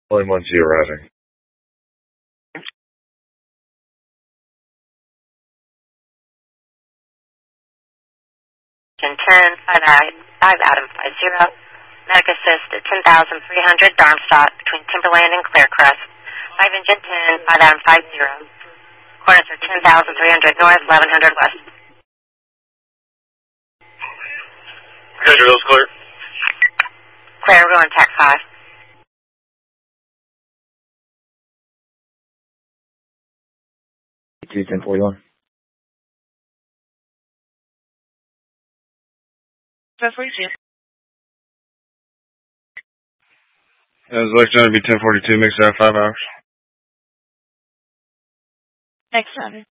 Only once you arriving. 10, 5 Adam 50. Medic assist at 10,300 Darmstadt between Timberland and Clearcrest. 5 engine 10, 5 Adam 50. Coordinates are 10,300 north, 1100 west. Roger, those clear. Clear, we're going TAC 5. T1041. That's what you. It's like going to be 1042, makes that 5 hours. Next time.